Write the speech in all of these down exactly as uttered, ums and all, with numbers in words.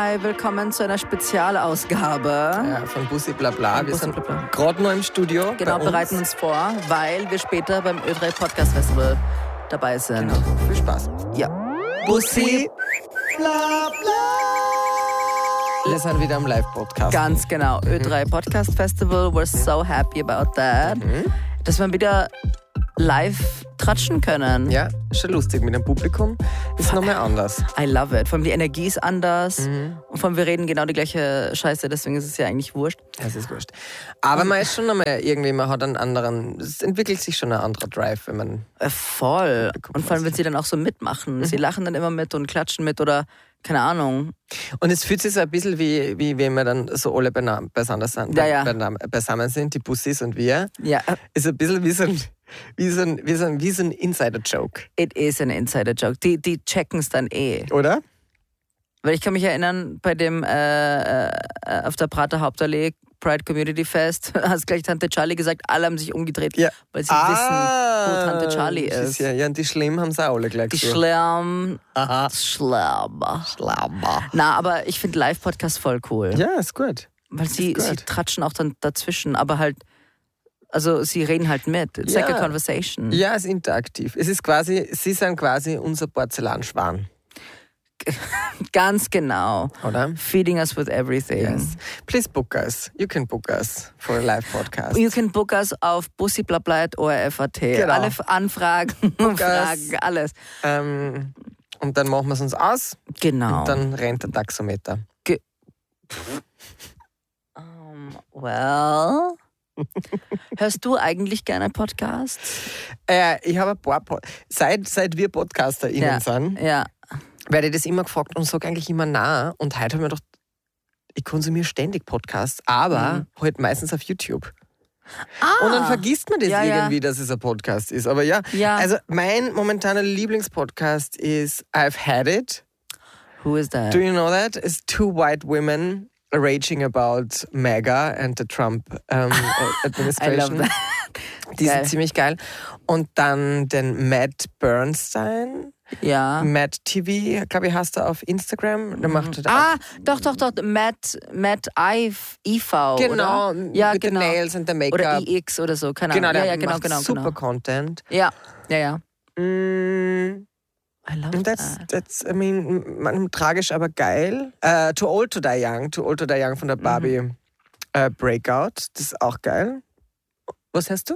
Hi, willkommen zu einer Spezialausgabe. Ja, von Bussi Blabla. Wir Bussi sind Blabla. gerade noch im Studio. Genau, bei bereiten uns vor, weil wir später beim Ö drei Podcast Festival dabei sind. Genau. Viel Spaß. Ja. Bussi Blabla. Wir sind wieder am Live-Podcast. Ganz genau. Ö drei Podcast Festival. We're so happy about that. Mhm. Dass wir wieder live tratschen können. Ja, schon lustig mit dem Publikum. Ist nochmal anders. I love it. Vor allem die Energie ist anders. Mhm. Und vor allem wir reden genau die gleiche Scheiße, deswegen ist es ja eigentlich wurscht. Es ist wurscht. Aber man ist schon nochmal irgendwie, man hat einen anderen, es entwickelt sich schon ein anderer Drive, wenn man... Äh, voll. Und vor allem, wenn sie dann auch so mitmachen. Mhm. Sie lachen dann immer mit und klatschen mit oder keine Ahnung. Und es fühlt sich so ein bisschen wie, wie wenn wir dann so alle beieinander sind, Ja, ja. beisammen sind, die Bussis und wir. Ja. Ist ein bisschen wie so ein, wie so ein, wie so ein, wie so ein Insider-Joke. It is an Insider-Joke. Die, die checken es dann eh. Oder? Weil ich kann mich erinnern, bei dem äh, äh, auf der Prater Hauptallee Pride Community Fest hat gleich Tante Charlie gesagt, alle haben sich umgedreht, Ja. weil sie Ah, wissen, wo Tante Charlie das ist. Ja, ja, und die Schlimm haben sie auch alle gleich Die so. Schlamm, Aha. Schlabber. Schlabber. Na, aber ich finde Live-Podcast voll cool. Ja, ist gut. Weil sie, gut. sie tratschen auch dann dazwischen, aber halt, also sie reden halt mit. It's Ja. like a conversation. Ja, es ist interaktiv. Es ist quasi, sie sind quasi unser Porzellanschwan, Ganz genau. oder? Feeding us with everything. Yes. Please book us. You can book us for a live podcast. You can book us auf bussiblabla at o r f punkt a t. Genau. Alle Anfragen, Fragen, alles. Ähm, und dann machen wir es uns aus Genau. und dann rennt der Taxometer. Um, well. Hörst du eigentlich gerne Podcasts? Äh, ich habe ein paar, Pod seit, seit wir PodcasterInnen Ja. sind, Ja. werde ich das immer gefragt und sage eigentlich immer nein. Und heute habe ich mir gedacht, ich konsumiere ständig Podcasts, aber Mhm. halt meistens auf YouTube. Ah. Und dann vergisst man das Ja, ja. irgendwie, dass es ein Podcast ist. Aber ja, Ja. also mein momentaner Lieblingspodcast ist I've Had It. Who is that? Do you know that? It's two white women raging about MAGA and the Trump um, I administration. love that. Die Geil. sind ziemlich geil. Und dann den Matt Bernstein. Ja. Matt T V, glaube ich, hast du auf Instagram. Der macht halt Ah, doch, doch, doch. Matt, Matt I V, genau, oder? Ja, mit genau. den Nails und der Make-up. Oder I X oder so, keine Ahnung. Genau, der ja, ja, genau, macht genau, super genau. Content. Ja, ja, ja. Mm, I love that's, that. that's, I mean, man, tragisch, aber geil. Uh, Too Old to Die Young, Too Old to Die Young von der Barbie Mhm. uh, Breakout. Das ist auch geil. Was hast du?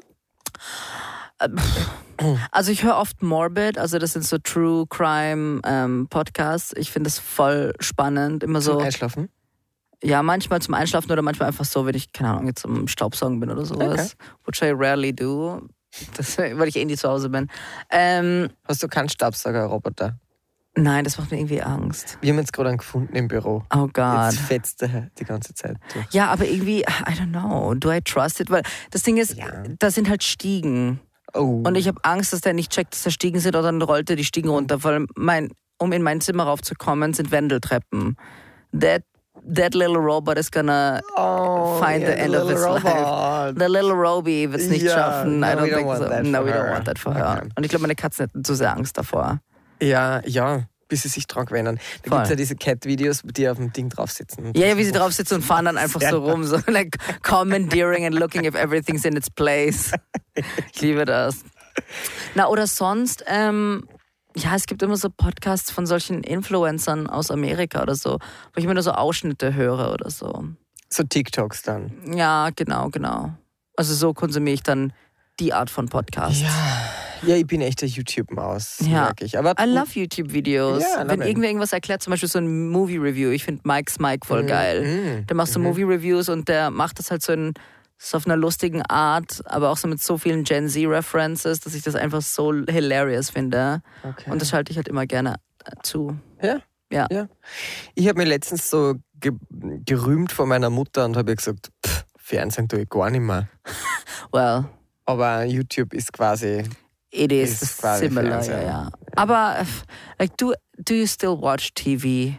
Also ich höre oft Morbid, also das sind so True Crime ähm, Podcasts. Ich finde das voll spannend. Immer so, Zum Einschlafen? ja, manchmal zum Einschlafen oder manchmal einfach so, wenn ich, keine Ahnung, jetzt im Staubsaugen bin oder sowas. Which I rarely do. Das, weil ich eh nie zu Hause bin. Ähm, Hast du keinen Staubsaugerroboter? nein, das macht mir irgendwie Angst. Wir haben jetzt gerade einen gefunden im Büro. Oh Gott. Jetzt fetzt er die ganze Zeit durch. Ja, aber irgendwie, I don't know, do I trust it? Weil das Ding ist, Ja. da sind halt Stiegen. Oh. Und ich habe Angst, dass der nicht checkt, dass da Stiegen sind oder dann rollt er die Stiegen runter. Weil mein, um in mein Zimmer raufzukommen, sind Wendeltreppen. That, that little robot is gonna oh, find yeah, the end of its little life. robot. The little Roby wird es nicht Ja, schaffen. no, I don't we don't think want so. that No, for we don't her. want that for her. Okay. Und ich glaube, meine Katzen hätten zu sehr Angst davor. Ja, ja, bis sie sich dran gewöhnen. Da Voll. gibt es ja diese Cat-Videos, die auf dem Ding drauf sitzen. Ja, ja, wie sie drauf sitzen und fahren dann einfach so rum, so like commandeering and looking if everything's in its place. Ich liebe das. Na, oder sonst, ähm, ja, es gibt immer so Podcasts von solchen Influencern aus Amerika oder so, wo ich mir nur so Ausschnitte höre oder so. So TikToks dann. Ja, genau, genau. Also so konsumiere ich dann die Art von Podcast. Ja, ja, ich bin echt der YouTube-Maus, Ja. merke ich. Aber I love YouTube-Videos. Ja, Wenn love irgendwer irgendwas erklärt, zum Beispiel so ein Movie-Review. Ich finde Mike's Mike voll geil. Mhm. Der macht so Movie-Reviews und der macht das halt so in so auf einer lustigen Art, aber auch so mit so vielen Gen Z-References, dass ich das einfach so hilarious finde. Okay. Und das schalte ich halt immer gerne zu. Ja? Ja. ja. Ich habe mir letztens so ge gerühmt vor meiner Mutter und habe gesagt, pff, Fernsehen tue ich gar nicht mehr. Well, Aber YouTube ist quasi... it is Ist quasi similar, ja, Fernsehen. ja. Aber, äh, like, do, do you still watch T V?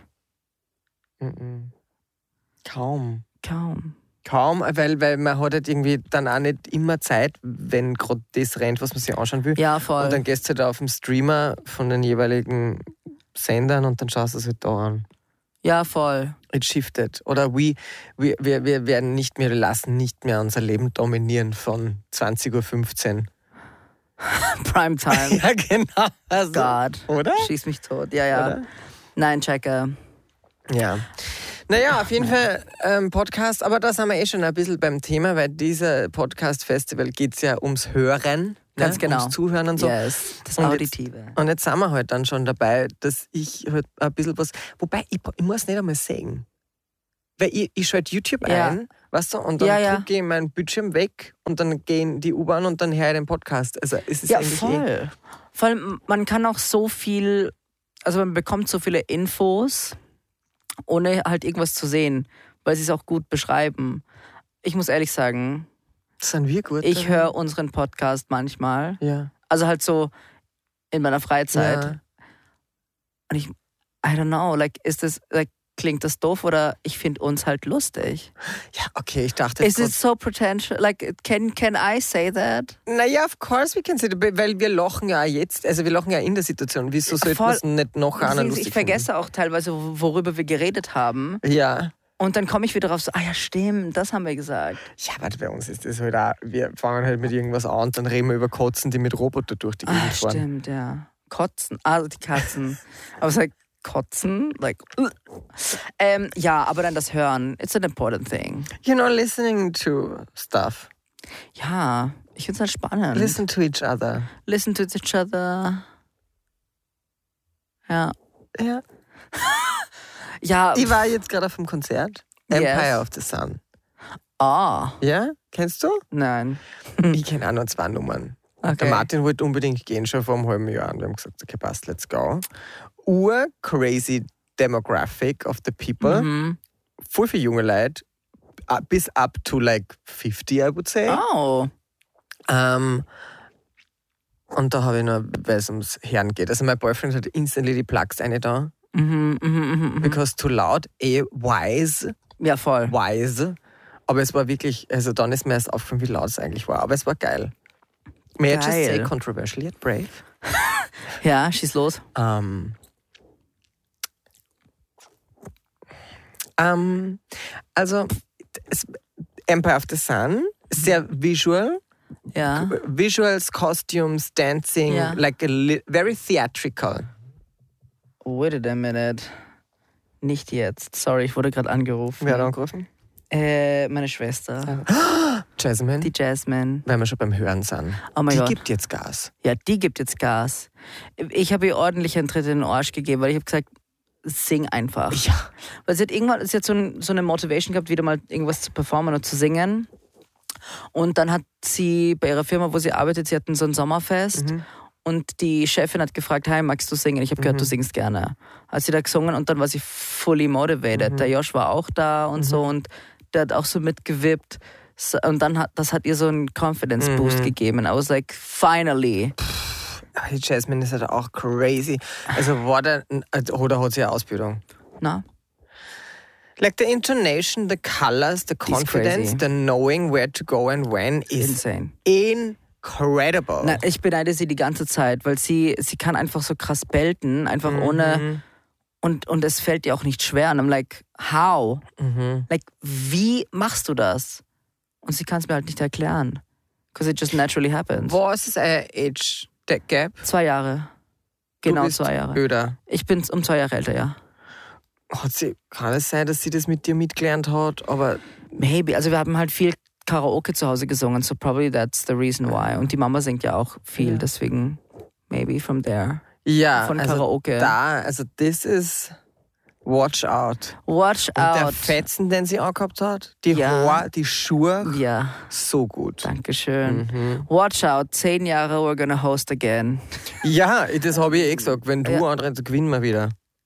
Mhm. Kaum. Kaum. Kaum, weil, weil man hat halt irgendwie dann auch nicht immer Zeit, wenn gerade das rennt, was man sich anschauen will. Ja, voll. Und dann gehst du halt auf den Streamer von den jeweiligen Sendern und dann schaust du es halt da an. Ja, voll. It shifted. Oder we, we, wir, wir werden nicht mehr, wir lassen nicht mehr unser Leben dominieren von zwanzig Uhr fünfzehn. Primetime. Ja, genau. Also, God. oder? Schieß mich tot. Ja, ja. Oder? Nein, checker. Ja. Naja, auf jeden Fall ähm, Podcast, aber da sind wir eh schon ein bisschen beim Thema, weil dieser Podcast-Festival geht es ja ums Hören. Ganz ne? genau. Ums Zuhören und so. Yes, das Und Auditive. Jetzt, und jetzt sind wir halt dann schon dabei, dass ich halt ein bisschen was, wobei ich, ich muss nicht einmal sagen, weil ich, ich schalte YouTube Ja. ein, weißt du, und dann Ja, ja. drücke ich meinen Bildschirm weg und dann gehen die U-Bahn und dann höre ich den Podcast. Also es ist Ja, eigentlich voll. eh... Vor allem, man kann auch so viel, also man bekommt so viele Infos, ohne halt irgendwas zu sehen, weil sie es auch gut beschreiben. Ich muss ehrlich sagen, Sind wir gut? ich darin? höre unseren Podcast manchmal, Ja. also halt so in meiner Freizeit. Ja. Und ich, I don't know, like, ist das, like, klingt das doof oder ich finde uns halt lustig? Ja, okay, ich dachte Is jetzt it so pretentious? Like, can, can I say that? naja, of course we can say that, weil wir lachen ja auch jetzt, also wir lachen ja in der Situation. Wieso sollte Voll. man es nicht noch einer Deswegen, lustig ich vergesse auch teilweise, worüber wir geredet haben. finden? Ja. Und dann komme ich wieder drauf so, ah ja, stimmt, das haben wir gesagt. Ja, aber bei uns ist das halt auch, wir fangen halt mit irgendwas an und dann reden wir über Kotzen, die mit Roboter durch die Gegend Ah, fahren. stimmt, ja. Kotzen, also die Katzen. Aber es sagt Kotzen, like, uh. ähm, ja, aber dann das Hören, it's an important thing. You know, listening to stuff. Ja, ich finde es halt spannend. Listen to each other. Listen to each other. Ja. Ja. Ja. Ich war jetzt gerade auf dem Konzert. Yes. Empire of the Sun. Ah, Ja? Kennst du? nein. Ich kenne auch noch zwei Nummern. Okay. Der Martin wollte unbedingt gehen, schon vor einem halben Jahr. Und wir haben gesagt, okay, passt, let's go. Ur crazy demographic of the people. Mhm. Voll viele junge Leute. uh, Bis up to like fifty, I would say. Oh. Ähm, und da habe ich noch, weil es ums Hören geht. Also mein Boyfriend hat instantly die Plugs eine da. Mhm, mhm, mhm, mhm. Because too loud, eh wise, Ja, voll. wise. Aber es war wirklich, also dann ist mir erst aufgefallen, wie laut es eigentlich war. Aber es war geil. May I just Geil. say controversial yet brave? Ja, schieß los. Ähm, ähm, also, es, Empire of the Sun, sehr visual. Ja. Visuals, costumes, dancing, Ja. like a li- very theatrical. Wait a minute. Nicht jetzt. Sorry, ich wurde gerade angerufen. Wer hat angerufen? Äh, meine Schwester. Jasmine, Die Jasmine. wenn wir schon beim Hören sind. Oh mein Die Gott. gibt jetzt Gas. Ja, die gibt jetzt Gas. Ich habe ihr ordentlich einen Tritt in den Arsch gegeben, weil ich habe gesagt, sing einfach. Ja. Weil sie hat irgendwann, sie hat so, ein, so eine Motivation gehabt, wieder mal irgendwas zu performen und zu singen. Und dann hat sie bei ihrer Firma, wo sie arbeitet, sie hatten so ein Sommerfest. Mhm. Und die Chefin hat gefragt, hi, magst du singen? Ich habe gehört, Mhm. du singst gerne. Hat sie da gesungen und dann war sie fully motivated. Mhm. Der Josh war auch da und Mhm. so und der hat auch so mitgewippt. So, und dann hat, das hat ihr so einen Confidence Boost Mhm. gegeben. I was like, finally. Aber die Jasmine ist halt auch crazy. Also war der, oder hat sie eine Ausbildung? Na? Like the intonation, the colors, the Die ist confidence, crazy. the knowing where to go and when is Insane. incredible. Na, ich beneide sie die ganze Zeit, weil sie, sie kann einfach so krass belten, einfach Mhm. ohne, und, und es fällt ihr auch nicht schwer. Und I'm like, how? Mhm. Like, wie machst du das? Und sie kann es mir halt nicht erklären. Because it just naturally happens. Was ist ein Age Gap? Zwei Jahre. Genau Du bist zwei Jahre. Öder. Ich bin um zwei Jahre älter, ja. Hat sie, kann es sein, dass sie das mit dir mitgelernt hat, aber Maybe. Also wir haben halt viel Karaoke zu Hause gesungen, so probably that's the reason why. Und die Mama singt ja auch viel, Ja. deswegen maybe from there. ja, Von also Karaoke. da, also das ist watch out. Watch Und der out. Fetzen, den sie angehabt hat, die Ja. Haare, die Schuhe, Ja, so gut. Dankeschön. Mhm. Watch out, zehn Jahre, we're gonna host again. Ja, das habe ich eh gesagt. Wenn du Ja. antrittst, gewinnen wir wieder.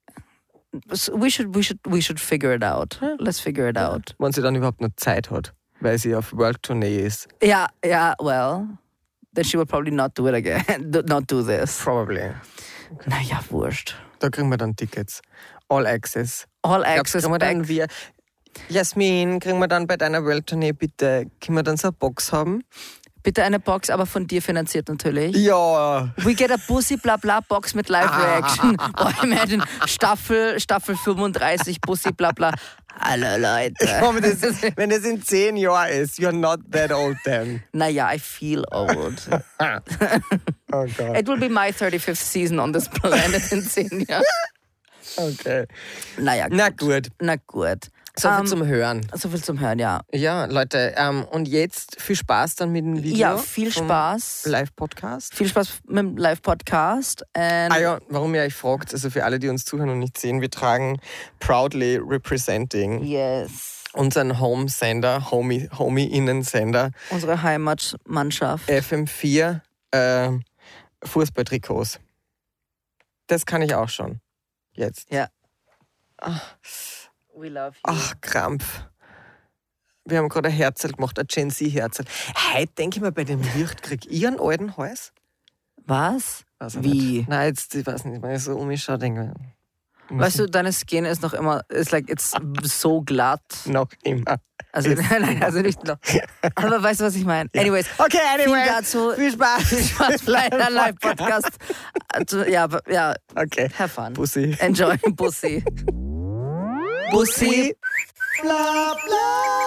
So we should, we should, we should figure it out. Let's figure it out. Wenn sie dann überhaupt noch Zeit hat, weil sie auf World-Tournee ist. Ja, ja, well, then she will probably not do it again. Do- not do this. Probably. Naja, wurscht. Da kriegen wir dann Tickets. All Access. All Glaubst du, access kriegen wir back. dann wir. Jasmin, kriegen wir dann bei deiner World-Tournee bitte, können wir dann so eine Box haben? Bitte eine Box, aber von dir finanziert natürlich. Ja. We get a Bussi bla bla Box mit Live-Reaction. Oh, imagine, Staffel, Staffel fünfunddreißig, Bussi bla bla. Hallo Leute. Wenn das, wenn das in zehn Jahren ist, you're not that old then. Naja, I feel old. Oh Gott. It will be my thirty-fifth season on this planet in zehn Jahren. Okay. Naja, gut. Na gut. Na gut. So viel Ähm, zum Hören. So viel zum Hören, ja. Ja, Leute, ähm, und jetzt viel Spaß dann mit dem Video. Ja, viel vom Spaß. Live-Podcast. Viel Spaß mit dem Live-Podcast. Ähm, Ah ja, warum ihr euch fragt, also für alle, die uns zuhören und nicht sehen, wir tragen Proudly Representing Yes. unseren Home-Sender, Homie, Homie-Innen-Sender Unsere Heimatmannschaft. F M vier äh, Fußballtrikots. Das kann ich auch schon. Jetzt. Ja. Ach, We love you. ach Krampf. Wir haben gerade ein Herzl gemacht, ein Gen Z-Herzl. Heute denke ich mir bei dem Licht, krieg ich einen alten Hals? Was? Weiß ich Wie? Nicht. Nein, jetzt, ich weiß nicht, wenn ich so umschaue, denke ich. Weißt du, deine Skin ist noch immer, ist like, it's so glatt. Noch immer. Also, nein, also nicht noch. Aber weißt du, was ich meine? Anyways. Okay, anyway. Viel dazu. Viel Spaß. Viel Spaß bei der Live-Podcast. Also, ja, aber- ja, Okay. have fun. Bussi. Enjoy, Bussi. Bussi. Bla, bla.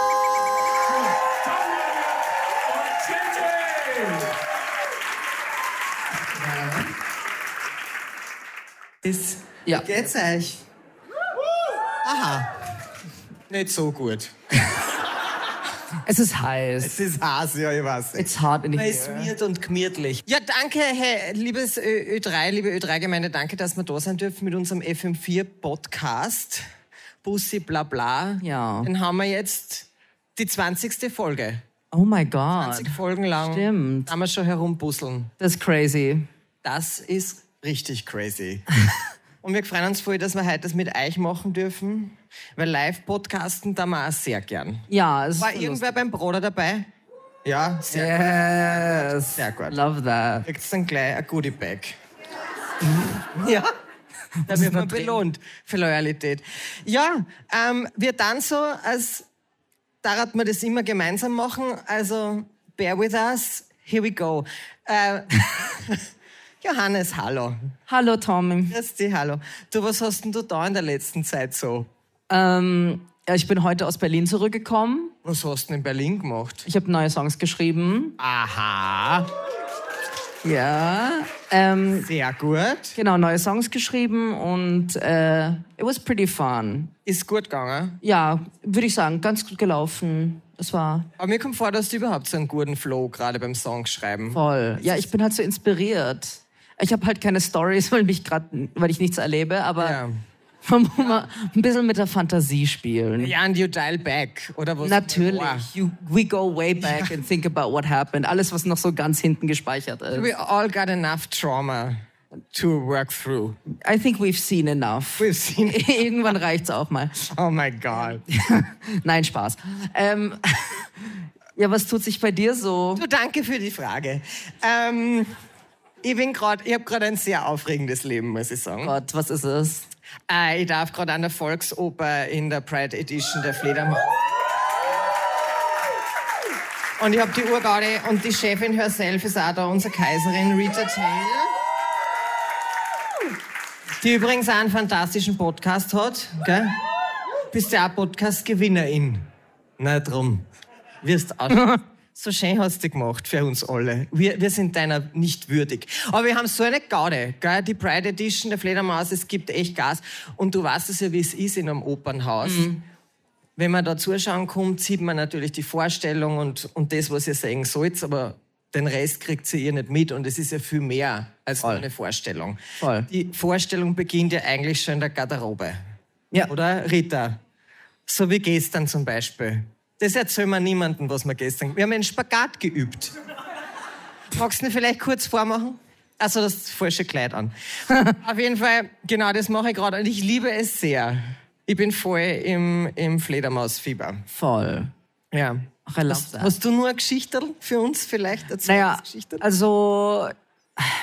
Ist, Ja. geht's euch? Aha. Nicht so gut. Es ist heiß. Es ist heiß, ja, ich weiß. It's hot in Man here. ist miert und gemütlich. Ja, danke, hey, liebes Ö Ö drei, liebe Ö drei Gemeinde, danke, dass wir da sein dürfen mit unserem F M vier Podcast. Bussi bla bla. Ja. Den haben wir jetzt die zwanzigste Folge. Oh my God. zwanzig Folgen lang. Stimmt. Haben wir schon herumbusseln. Das ist crazy. Das ist richtig crazy. Und wir freuen uns voll, dass wir heute das mit euch machen dürfen. Weil Live-Podcasten, da wir auch sehr gern. Ja, es War ist irgendwer beim Bruder dabei? Ja, sehr Yes. Sehr gut. Love that. Kriegt dann gleich ein Goodie-Bag. Ja, da wird man belohnt für Loyalität. Ja, ähm, wir dann so, als da wir das immer gemeinsam machen, also bear with us, here we go. Äh, Johannes, hallo. Hallo Tommy. Grüß dich, hallo. Du, was hast denn du da in der letzten Zeit so? Ähm, ja, ich bin heute aus Berlin zurückgekommen. Was hast du denn in Berlin gemacht? Ich habe neue Songs geschrieben. Aha, Ja. Ähm, sehr gut. genau, neue Songs geschrieben und äh, it was pretty fun. Ist gut gegangen. Ja, würde ich sagen, ganz gut gelaufen. Es war Aber mir kommt vor, dass du überhaupt so einen guten Flow gerade beim Songschreiben. voll. Ja, ich bin halt so inspiriert. Ich habe halt keine Stories, weil mich grad, weil ich nichts erlebe, aber Ja. man muss mal ein bisschen mit der Fantasie spielen. Ja, and you dial back, oder was? Natürlich. Wow. You, we go way back and think about what happened. Alles, was noch so ganz hinten gespeichert ist. We all got enough trauma to work through. I think we've seen enough. We've seen. Irgendwann reicht's auch mal. Oh my God. Nein, Spaß. Ähm, ja, was tut sich bei dir so? Du, danke für die Frage. Ähm, ich bin gerade, ich habe gerade ein sehr aufregendes Leben, muss ich sagen. Gott, was ist es? Äh, ich darf gerade an der Volksoper in der Pride Edition der Fledermaus. Und ich habe die Urgaude und die Chefin herself ist auch da, unsere Kaiserin Rita Taylor. Die übrigens auch einen fantastischen Podcast hat. Gell? Bist ja auch Podcast-Gewinnerin. Na drum. Wirst auch. So schön hast du gemacht für uns alle. Wir, wir sind deiner nicht würdig. Aber wir haben so eine Gaude. Gell? Die Pride Edition der Fledermaus, es gibt echt Gas. Und du weißt es ja, wie es ist in einem Opernhaus. Mhm. Wenn man da zuschauen kommt, sieht man natürlich die Vorstellung und, und das, was ihr sagen sollt, aber den Rest kriegt ihr nicht mit und es ist ja viel mehr als nur eine Vorstellung. Voll. Die Vorstellung beginnt ja eigentlich schon in der Garderobe. Ja. Oder, Rita? So wie gestern zum Beispiel. Das erzählen wir niemandem, was wir gestern... Wir haben einen Spagat geübt. Magst du ihn vielleicht kurz vormachen? Also das falsche Kleid an. Auf jeden Fall, genau, das mache ich gerade und ich liebe es sehr. Ich bin voll im, im Fledermausfieber. Voll. Ja. Ach, I love Hast, that. hast du nur eine Geschichte für uns vielleicht? Eine Naja, Geschichte? also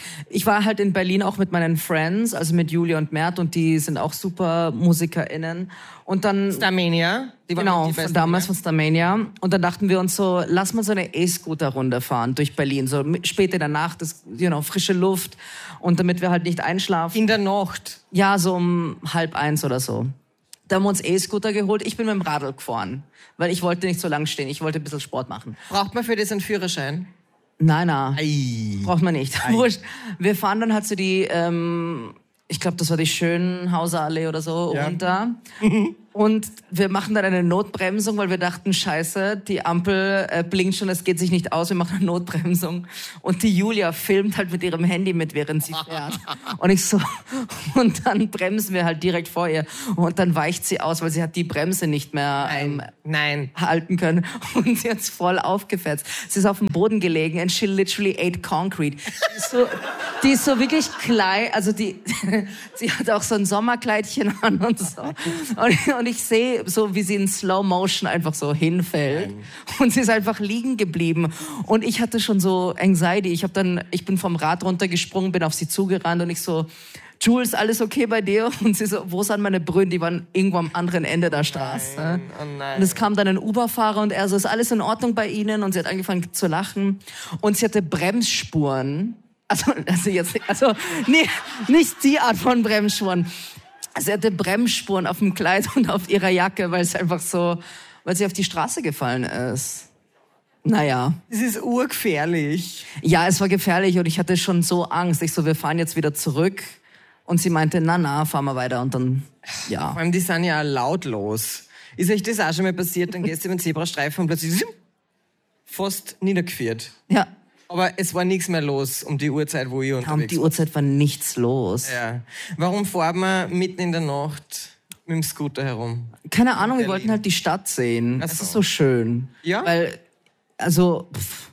ich war halt in Berlin auch mit meinen Friends, also mit Julia und Mert, und die sind auch super MusikerInnen. Und dann... Starmania. Die genau, von damals von Starmania. Und dann dachten wir uns so, lass mal so eine E-Scooter-Runde fahren durch Berlin, so spät in der Nacht, das, you know, frische Luft, und damit wir halt nicht einschlafen. In der Nacht? Ja, so um halb eins oder so. Da haben wir uns E-Scooter geholt. Ich bin mit dem Radl gefahren, weil ich wollte nicht so lang stehen. Ich wollte ein bisschen Sport machen. Braucht man für das einen Führerschein? Nein, nein. Ei. Braucht man nicht. Wurscht. Wir fahren dann halt so die, ähm, ich glaube, das war die Schönhauser Allee oder so, ja. runter. Und wir machen dann eine Notbremsung, weil wir dachten, scheiße, die Ampel äh, blinkt schon, es geht sich nicht aus, wir machen eine Notbremsung. Und die Julia filmt halt mit ihrem Handy mit, während sie fährt. Und ich so, und dann bremsen wir halt direkt vor ihr. Und dann weicht sie aus, weil sie hat die Bremse nicht mehr ähm, Nein. Nein. halten können. Und sie hat's voll aufgefetzt. Sie ist auf dem Boden gelegen and she literally ate concrete. Die ist so, die ist so wirklich klein, also die, sie hat auch so ein Sommerkleidchen an und so. Und, und ich sehe so, wie sie in Slow Motion einfach so hinfällt. Nein. Und sie ist einfach liegen geblieben. Und ich hatte schon so Anxiety. Ich hab dann, ich bin vom Rad runtergesprungen, bin auf sie zugerannt und ich so, Jules, alles okay bei dir? Und sie so, wo sind meine Brüder? Die waren irgendwo am anderen Ende der Straße. Nein, oh nein. Und es kam dann ein Uber-Fahrer und er so, ist alles in Ordnung bei Ihnen? Und sie hat angefangen zu lachen. Und sie hatte Bremsspuren. Also, also jetzt, also, nee, nicht die Art von Bremsspuren. Sie hatte Bremsspuren auf dem Kleid und auf ihrer Jacke, weil es einfach so, weil sie auf die Straße gefallen ist. Naja. Es ist urgefährlich. Ja, es war gefährlich und ich hatte schon so Angst. Ich so, wir fahren jetzt wieder zurück. Und sie meinte, na, na, fahren wir weiter. Und dann, ja. Vor allem, die sind ja lautlos. Ist euch das auch schon mal passiert? Dann gehst du über den Zebrastreifen und plötzlich fast niedergeführt. Ja. Aber es war nichts mehr los um die Uhrzeit, wo ich unterwegs war. Um die Uhrzeit war nichts los. Ja. Warum fahren wir mitten in der Nacht mit dem Scooter herum? Keine Ahnung, wir wollten halt die Stadt sehen. Ach Es so. ist so schön. Ja? Weil, also, pff.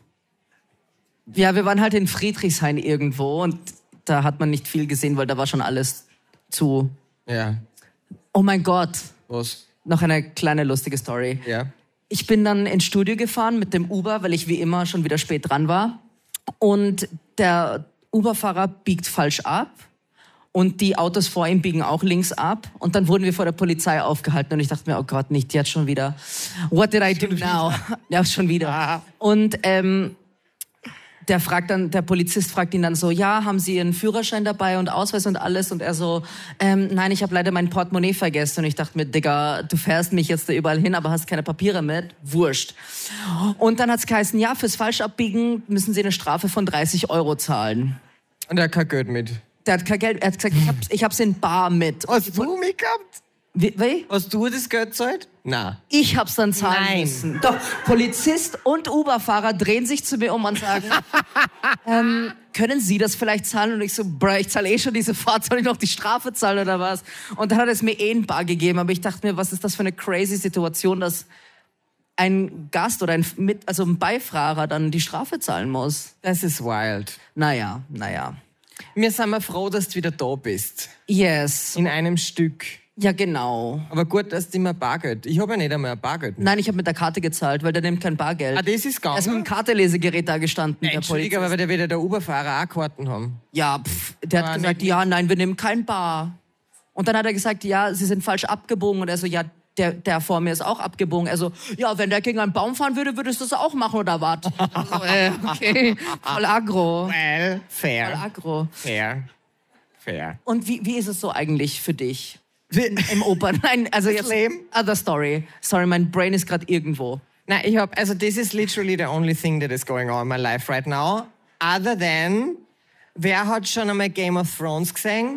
Ja, wir waren halt in Friedrichshain irgendwo und da hat man nicht viel gesehen, weil da war schon alles zu. Ja. Oh mein Gott. Was? Noch eine kleine lustige Story. Ja. Ich bin dann ins Studio gefahren mit dem Uber, weil ich wie immer schon wieder spät dran war. Und der Uber-Fahrer biegt falsch ab. Und die Autos vor ihm biegen auch links ab. Und dann wurden wir vor der Polizei aufgehalten. Und ich dachte mir, oh Gott, nicht jetzt schon wieder. What did I do now? Ja, schon wieder. Und ähm, der fragt dann, der Polizist fragt ihn dann so, ja, haben Sie Ihren Führerschein dabei und Ausweis und alles? Und er so, ähm, nein, ich habe leider mein Portemonnaie vergessen. Und ich dachte mir, Digga, du fährst mich jetzt da überall hin, aber hast keine Papiere mit. Wurscht. Und dann hat's geheißen, ja, fürs Falschabbiegen müssen Sie eine Strafe von dreißig Euro zahlen. Und er hat kein Geld mit. Der hat kein Geld, er hat gesagt, ich hab's, ich hab's in bar mit. Hast du mitgehabt? Wie, wie? Hast du das Geld gezahlt? Nein. Ich hab's dann zahlen Nein. müssen. Doch, Polizist und Uber-Fahrer drehen sich zu mir um und sagen, ähm, können Sie das vielleicht zahlen? Und ich so, bruh, ich zahle eh schon diese Fahrt, soll ich noch die Strafe zahlen oder was? Und dann hat er es mir eh in bar gegeben, aber ich dachte mir, was ist das für eine crazy Situation, dass ein Gast oder ein, mit, also ein Beifahrer dann die Strafe zahlen muss. Das ist wild. Naja, naja. Wir sind mal froh, dass du wieder da bist. Yes. In einem Stück. Ja, genau. Aber gut, dass du immer Bargeld. Ich habe ja nicht einmal ein Bargeld. Nein, ich habe mit der Karte gezahlt, weil der nimmt kein Bargeld. Ah, das ist Er ist mit dem gegangen? Kartelesegerät da gestanden, Nein, der Entschuldige, Polizist. aber der wird ja der Uberfahrer auch Karten haben. Ja, pff, der Ah, hat gesagt, nicht- ja, nein, wir nehmen kein Bar. Und dann hat er gesagt, ja, Sie sind falsch abgebogen. Und er so, ja, der, der vor mir ist auch abgebogen. Er so, ja, wenn der gegen einen Baum fahren würde, würdest du das auch machen oder was? so, äh, okay, voll aggro. Well, Voll fair. aggro. Fair. Fair. Und wie, wie ist es so eigentlich für dich Wie- im Opern? Nein, also Das jetzt, Leben? other story. Sorry, mein Brain ist gerade irgendwo. Nein, ich hab, also this is literally the only thing that is going on in my life right now. Other than, wer hat schon einmal Game of Thrones gesehen?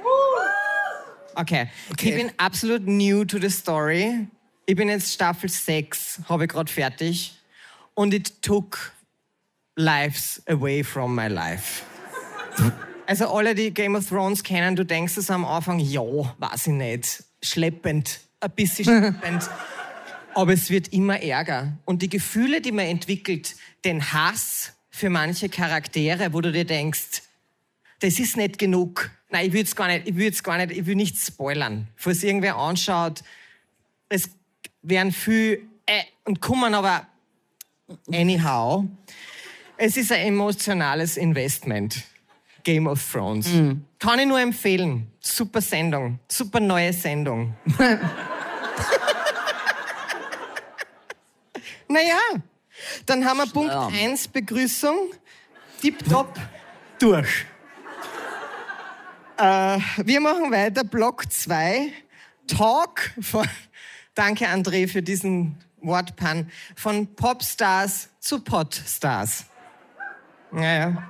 Okay. Okay. Ich bin absolut new to the story. Ich bin jetzt Staffel sechs, habe ich gerade fertig. Und it took lives away from my life. Also alle, die Game of Thrones kennen, du denkst es am Anfang, ja, weiß ich nicht, schleppend, ein bisschen schleppend. Aber es wird immer ärger. Und die Gefühle, die man entwickelt, den Hass für manche Charaktere, wo du dir denkst, das ist nicht genug. Nein, ich will es gar nicht, ich will es gar nicht, ich will nicht spoilern. Falls irgendwer anschaut, es werden viel äh, und kommen aber anyhow. Es ist ein emotionales Investment. Game of Thrones. Mhm. Kann ich nur empfehlen. Super Sendung. Super neue Sendung. Naja, dann haben wir Punkt eins Begrüßung. Tipptopp durch. Äh, wir machen weiter. Block zwei. Talk von... Danke, André, für diesen Wortpan. Von Popstars zu Podstars. Naja.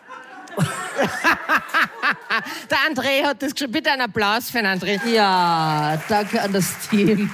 Der André hat das geschrieben. Bitte einen Applaus für den André. Ja, danke an das Team.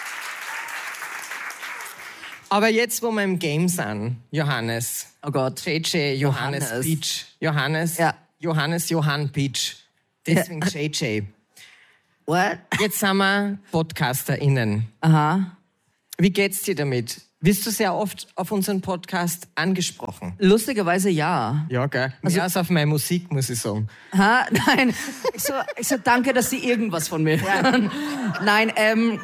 Aber jetzt, wo wir im Game sind, Johannes. Oh Gott. J J, Johannes, Johannes. Peach. Johannes, ja. Johannes, Johann Peach. Deswegen ja. J J. What? Jetzt sind wir PodcasterInnen. Aha. Wie geht's dir damit? Wirst du sehr oft auf unseren Podcast angesprochen? Lustigerweise ja. Ja, gell? Also, mehr als auf meine Musik, muss ich sagen. Ha? Nein. Ich so, ich so danke, dass Sie irgendwas von mir hören. Nein, ähm...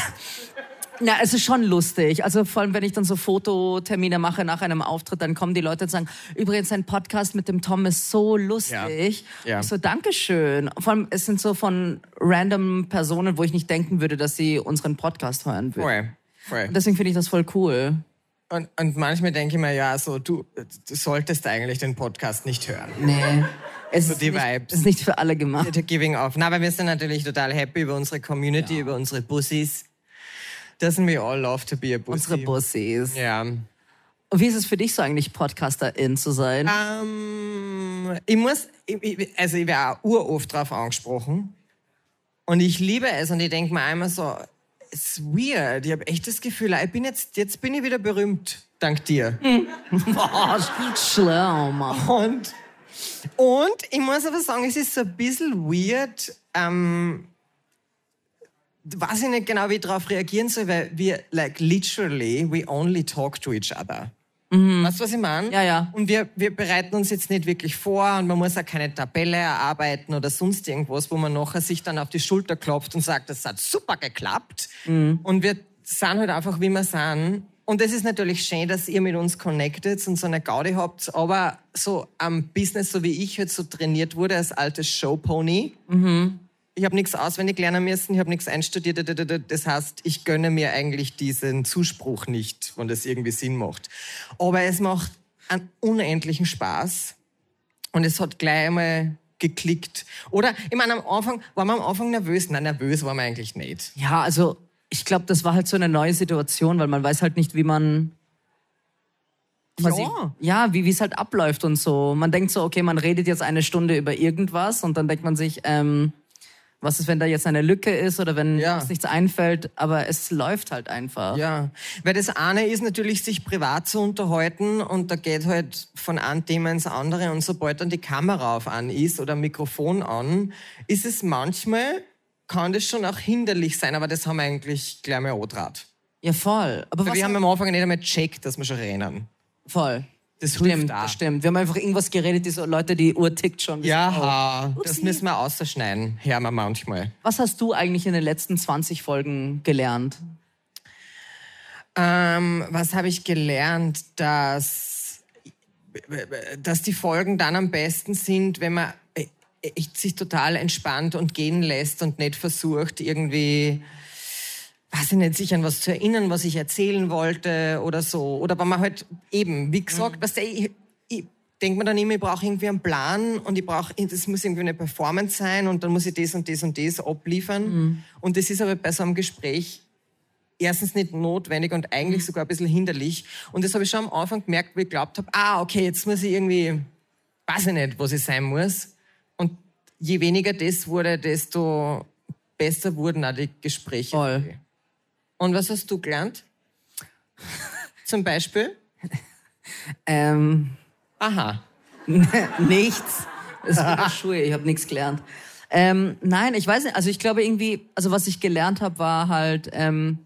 Na, es ist schon lustig. Also vor allem, wenn ich dann so Fototermine mache nach einem Auftritt, dann kommen die Leute und sagen, übrigens, ein Podcast mit dem Tom ist so lustig. Ja. Ja. Ich so, Dankeschön. Vor allem, es sind so von random Personen, wo ich nicht denken würde, dass sie unseren Podcast hören würden. Voll. Voll. Und deswegen finde ich das voll cool. Und, und manchmal denke ich mir, ja, so, du, du solltest eigentlich den Podcast nicht hören. Nee. Es so ist, die nicht, Vibes. ist nicht für alle gemacht. Giving off. Na, aber wir sind natürlich total happy über unsere Community, ja. über unsere Bussis. Doesn't we all love to be a Bussi? Unsere Bussis. Ja. Und wie ist es für dich so eigentlich, Podcasterin zu sein? Um, ich muss, ich, also ich werde auch uroft drauf angesprochen. Und ich liebe es und ich denke mir einmal so, it's weird. Ich habe echt das Gefühl, ich bin jetzt, jetzt bin ich wieder berühmt, dank dir. Boah, schlimm. Und, und ich muss aber sagen, es ist so ein bisschen weird, ähm, weiß ich nicht genau, wie ich darauf reagieren soll, weil wir, like, literally, we only talk to each other. Mhm. Weißt du, was ich meine? Ja, ja. Und wir, wir bereiten uns jetzt nicht wirklich vor und man muss auch keine Tabelle erarbeiten oder sonst irgendwas, wo man nachher sich dann auf die Schulter klopft und sagt, das hat super geklappt. Mhm. Und wir sind halt einfach, wie wir sind. Und es ist natürlich schön, dass ihr mit uns connectet und so eine Gaudi habt, aber so am Business, so wie ich halt so trainiert wurde als altes Showpony, mhm. Ich habe nichts auswendig lernen müssen, ich habe nichts einstudiert. Das heißt, ich gönne mir eigentlich diesen Zuspruch nicht, wenn das irgendwie Sinn macht. Aber es macht einen unendlichen Spaß und es hat gleich einmal geklickt. Oder, ich meine, am Anfang, waren wir am Anfang nervös? Nein, nervös waren wir eigentlich nicht. Ja, also ich glaube, das war halt so eine neue Situation, weil man weiß halt nicht, wie man... Quasi, ja, ja wie es halt abläuft und so. Man denkt so, okay, man redet jetzt eine Stunde über irgendwas und dann denkt man sich... Ähm, was ist, wenn da jetzt eine Lücke ist oder wenn ja. uns nichts einfällt, aber es läuft halt einfach. Ja, weil das eine ist natürlich, sich privat zu unterhalten und da geht halt von einem Thema ins andere und sobald dann die Kamera auf an ist oder ein Mikrofon an, ist es manchmal, kann das schon auch hinderlich sein, aber das haben wir eigentlich gleich mal angetraut. Ja, voll. Aber weil wir haben am Anfang nicht einmal gecheckt, dass wir schon rennen. Voll. Das stimmt, das stimmt. Wir haben einfach irgendwas geredet, die so Leute, die Uhr tickt schon. Ja, oh. Das müssen wir ausschneiden, hören wir manchmal. Was hast du eigentlich in den letzten zwanzig Folgen gelernt? Ähm, was habe ich gelernt? Dass, dass die Folgen dann am besten sind, wenn man sich total entspannt und gehen lässt und nicht versucht, irgendwie... weiß ich nicht, sich an was zu erinnern, was ich erzählen wollte oder so. Oder wenn man halt eben, wie gesagt, mhm. weißt du, ich, ich denke mir dann immer, ich brauche irgendwie einen Plan und ich brauche, das muss irgendwie eine Performance sein und dann muss ich das und das und das abliefern. Mhm. Und das ist aber bei so einem Gespräch erstens nicht notwendig und eigentlich mhm. sogar ein bisschen hinderlich. Und das habe ich schon am Anfang gemerkt, wo ich geglaubt habe, ah, okay, jetzt muss ich irgendwie, weiß ich nicht, was ich sein muss. Und je weniger das wurde, desto besser wurden auch die Gespräche. Voll. Und was hast du gelernt? Zum Beispiel? Ähm, Aha. Nichts. Das ist wie Schuhe, ich habe nichts gelernt. Ähm, nein, ich weiß nicht. Also ich glaube irgendwie, also was ich gelernt habe, war halt, ähm,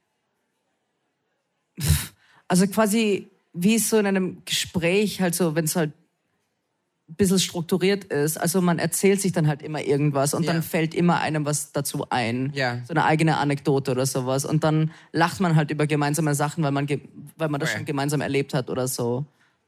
also quasi, wie es so in einem Gespräch halt so, wenn es halt ein bisschen strukturiert ist. Also man erzählt sich dann halt immer irgendwas und ja. dann fällt immer einem was dazu ein. Ja. So eine eigene Anekdote oder sowas. Und dann lacht man halt über gemeinsame Sachen, weil man, ge- weil man das okay. schon gemeinsam erlebt hat oder so.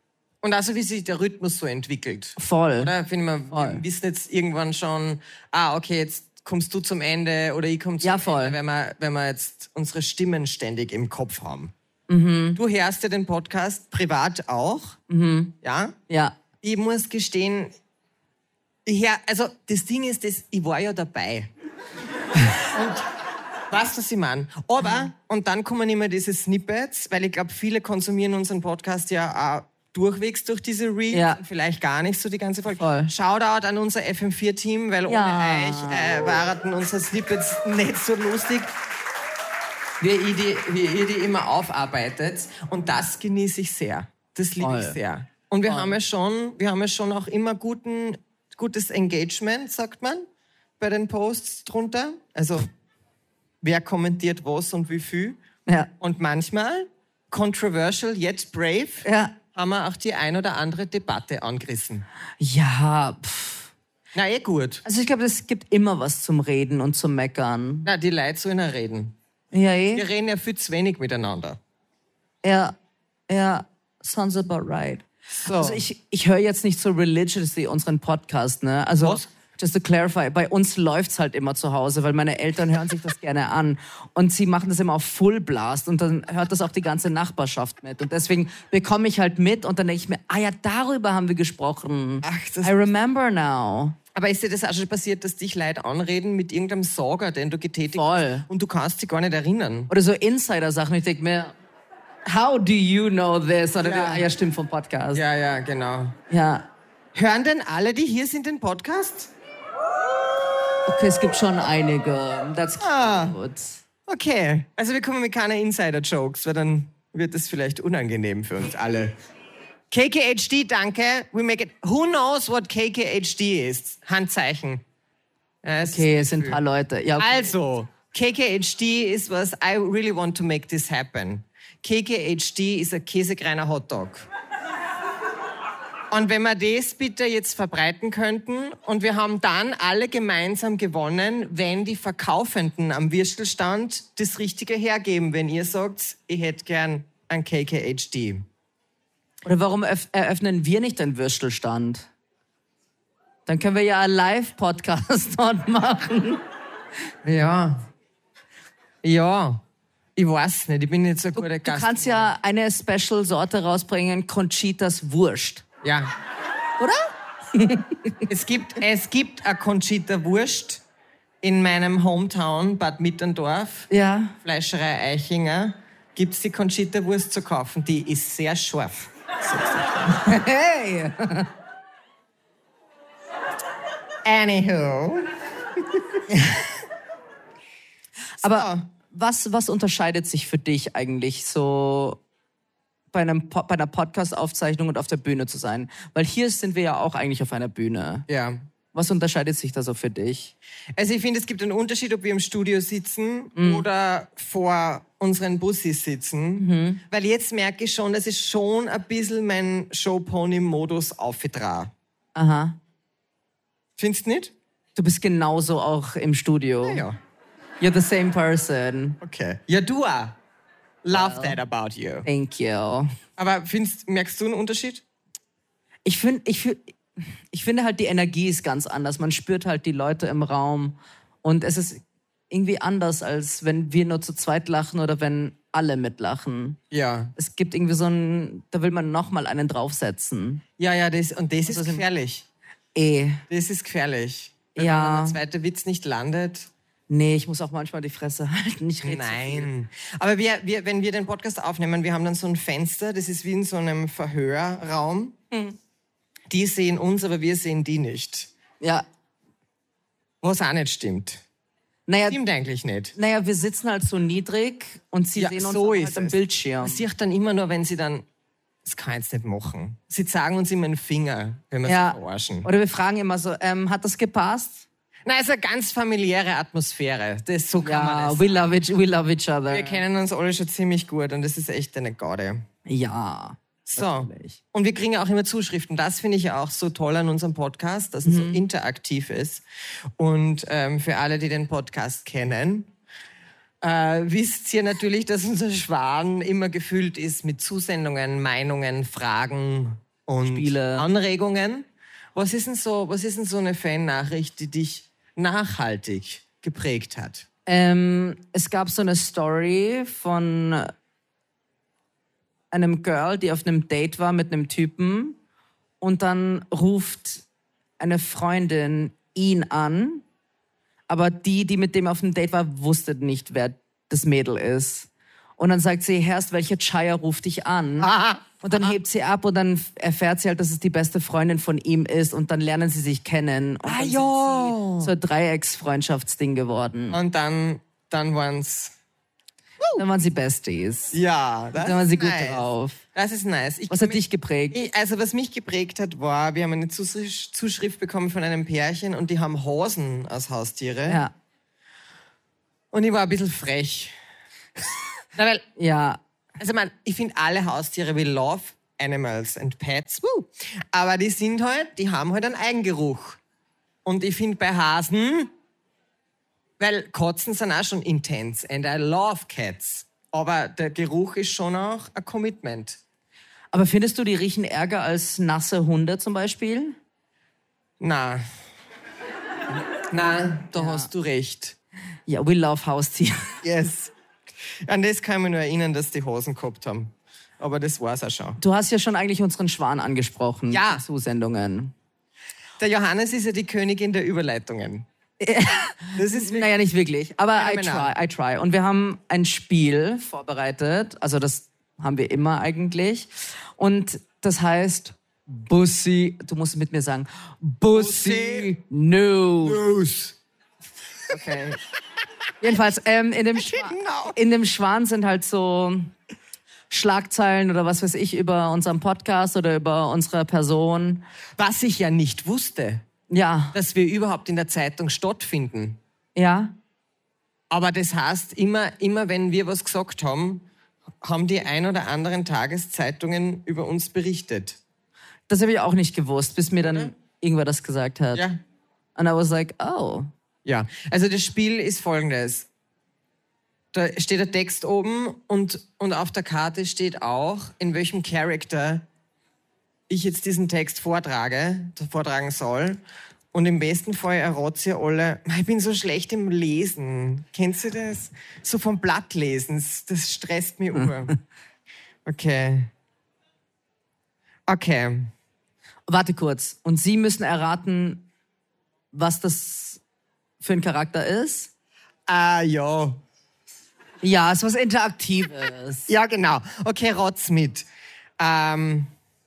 Und also wie sich der Rhythmus so entwickelt. Voll. Oder? Finden wir, voll. wir wissen jetzt irgendwann schon, ah, okay, jetzt kommst du zum Ende oder ich komme zum ja, voll. Ende, wenn wir, wenn wir jetzt unsere Stimmen ständig im Kopf haben. Mhm. Du hörst ja den Podcast privat auch, mhm. ja? Ja. Ich muss gestehen, ich hör, also das Ding ist, das, ich war ja dabei. Und weißt du, was ich meine? Aber, und dann kommen immer diese Snippets, weil ich glaube, viele konsumieren unseren Podcast ja auch durchwegs durch diese Reels, ja. vielleicht gar nicht so die ganze Folge. Voll. Shoutout an unser F M vier Team, weil ja. ohne euch äh, waren unsere Snippets nicht so lustig, wie ihr die, wie ihr die immer aufarbeitet. Und das genieße ich sehr. Das liebe ich sehr. Und wir Voll. haben ja schon, wir haben ja schon auch immer guten, gutes Engagement, sagt man, bei den Posts drunter. Also wer kommentiert was und wie viel. Ja. Und manchmal, controversial yet brave, ja. haben wir auch die ein oder andere Debatte angerissen. Ja, pff. Na, eh gut. Also ich glaube, es gibt immer was zum Reden und zum Meckern. Na, die Leute sollen ja reden. Ja, eh. Wir reden ja viel zu wenig miteinander. Ja, ja, sounds about right. So. Also ich, ich höre jetzt nicht so religiously unseren Podcast, ne? Also was? Just to clarify, bei uns läuft's halt immer zu Hause, weil meine Eltern hören sich das gerne an und sie machen das immer auf Full Blast und dann hört das auch die ganze Nachbarschaft mit und deswegen bekomme ich halt mit und dann denke ich mir, ah ja, darüber haben wir gesprochen. Ach, das I remember now. Aber ist dir das auch schon passiert, dass dich Leute anreden mit irgendeinem Sager, den du getätigt Voll. hast und du kannst dich gar nicht erinnern? Oder so Insider-Sachen, ich denke mir, how do you know this? Oder Ja. ah, ja, stimmt, vom Podcast. Ja, ja, genau. Ja. Hören denn alle, die hier sind, den Podcast? Okay, es gibt schon einige. That's Ah. good. Okay, also wir kommen mit keiner Insider-Jokes, weil dann wird es vielleicht unangenehm für uns alle. K K H D, danke. We make it. Who knows what K K H D ist? Handzeichen. Ja, es Okay, ist es sind ein paar Leute. Ja, okay. Also, K K H D ist was, I really want to make this happen. K K H D ist ein käsekreiner Hotdog. Und wenn wir das bitte jetzt verbreiten könnten und wir haben dann alle gemeinsam gewonnen, wenn die Verkaufenden am Würstelstand das Richtige hergeben, wenn ihr sagt, ich hätte gern ein K K H D. Oder warum öff- eröffnen wir nicht den Würstelstand? Dann können wir ja einen Live-Podcast dort machen. Ja. Ja. Ich weiß nicht, ich bin nicht so ein guter Du Gast. kannst ja eine Special-Sorte rausbringen, Conchitas Wurst. Ja. Oder? Es gibt, es gibt eine Conchita Wurst in meinem Hometown Bad Mitterndorf, Ja. Fleischerei Eichinger. Gibt es die Conchita Wurst zu kaufen? Die ist sehr scharf. Hey! Anywho. Aber was, was unterscheidet sich für dich eigentlich so bei, einem Po- bei einer Podcast-Aufzeichnung und auf der Bühne zu sein? Weil hier sind wir ja auch eigentlich auf einer Bühne. Ja. Was unterscheidet sich da so für dich? Also ich finde, es gibt einen Unterschied, ob wir im Studio sitzen mm. oder vor unseren Bussis sitzen. Mhm. Weil jetzt merke ich schon, das ist schon ein bisschen mein Showpony-Modus aufgetragen. Aha. Findest du nicht? Du bist genauso auch im Studio. Ja, ja. You're the same person. Okay. Ja, du auch. Love Well. that about you. Thank you. Aber findest, merkst du einen Unterschied? Ich finde, ich, fühl- ich finde halt, die Energie ist ganz anders. Man spürt halt die Leute im Raum. Und es ist irgendwie anders, als wenn wir nur zu zweit lachen oder wenn alle mitlachen. Ja. Es gibt irgendwie so ein, da will man nochmal einen draufsetzen. Ja, ja, das, und das ist Also, gefährlich. Eh. Das ist gefährlich. Wenn Ja. der zweite Witz nicht landet. Nee, ich muss auch manchmal die Fresse halten. Ich rede zu viel. Nein. Aber wir, wir, wenn wir den Podcast aufnehmen, wir haben dann so ein Fenster, das ist wie in so einem Verhörraum. Hm. Die sehen uns, aber wir sehen die nicht. Ja. Was auch nicht stimmt. Naja, Stimmt eigentlich nicht. naja, wir sitzen halt so niedrig und sie Ja, sehen uns so aber ist halt am es. Bildschirm. Man sieht dann immer nur, wenn sie dann, das kann ich jetzt nicht machen. Sie zeigen uns immer einen Finger, wenn wir Ja. sie verarschen. Oder wir fragen immer so, ähm, hat das gepasst? Nein, es ist eine ganz familiäre Atmosphäre. Das, so kann man Ja, das. we love, each, we love each other. Wir kennen uns alle schon ziemlich gut und das ist echt eine Gaude. Ja. So. Natürlich. Und wir kriegen ja auch immer Zuschriften. Das finde ich ja auch so toll an unserem Podcast, dass es so interaktiv ist. Und ähm, für alle, die den Podcast kennen, äh, wisst ihr natürlich, dass unser Schwan immer gefüllt ist mit Zusendungen, Meinungen, Fragen, und Spiele. Anregungen. Was ist denn so, was ist denn so eine Fan-Nachricht, die dich nachhaltig geprägt hat? Ähm, es gab so eine Story von einem Girl, die auf einem Date war mit einem Typen und dann ruft eine Freundin ihn an, aber die, die mit dem auf dem Date war, wusste nicht, wer das Mädel ist. Und dann sagt sie, Herrst, welche Chaya ruft dich an? Und dann hebt sie ab und dann erfährt sie halt, dass es die beste Freundin von ihm ist und dann lernen sie sich kennen. Und Ah, dann jo. sind sie so ein Dreiecksfreundschaftsding geworden. Und dann, dann waren's. Dann waren sie Besties. Ja, das Dann waren sie ist gut nice. drauf. Das ist nice. Ich Was kann hat dich geprägt? Ich, also was mich geprägt hat, war, wir haben eine Zuschrift Zuschrift bekommen von einem Pärchen und die haben Hasen als Haustiere. Ja. Und ich war ein bisschen frech. Na, weil, Ja. also man, ich finde alle Haustiere, we love animals and pets, woo. Aber die sind halt, die haben halt einen Eigengeruch. Und ich finde bei Hasen, weil Katzen sind auch schon intens and I love cats. Aber der Geruch ist schon auch ein Commitment. Aber findest du, die riechen ärger als nasse Hunde zum Beispiel? Na. Na, da hast du recht. Ja, we love Haustiere. Yes. An das kann ich mich nur erinnern, dass die Hosen gehabt haben. Aber das war's auch schon. Du hast ja schon eigentlich unseren Schwan angesprochen. Ja. Zu Sendungen. Der Johannes ist ja die Königin der Überleitungen. Das ist wirklich Naja, nicht wirklich. Aber I phänomenal. try, I try. Und wir haben ein Spiel vorbereitet. Also das haben wir immer eigentlich. Und das heißt Bussi. Du musst mit mir sagen. Bussi, Bussi News. News. Okay. Jedenfalls, ähm, in, dem Schwa- Genau. in dem Schwan sind halt so Schlagzeilen oder was weiß ich über unseren Podcast oder über unsere Person. Was ich ja nicht wusste, Ja, dass wir überhaupt in der Zeitung stattfinden. ja. Aber das heißt, immer, immer wenn wir was gesagt haben, haben die ein oder anderen Tageszeitungen über uns berichtet. Das habe ich auch nicht gewusst, bis mir dann irgendwer das gesagt hat. Ja. And I was like, oh. Ja, also das Spiel ist folgendes. Da steht der Text oben und, und auf der Karte steht auch, in welchem Charakter ich jetzt diesen Text vortrage, vortragen soll. Und im besten Fall erratet ihr alle, ich bin so schlecht im Lesen. Kennst du das? So vom Blatt lesen, das stresst mich über. Okay. Okay. Warte kurz. Und Sie müssen erraten, was das für ein Charakter ist? Ah, ja. Ja, es ist was Interaktives. Ja, genau. Okay, rotz mit. Ähm,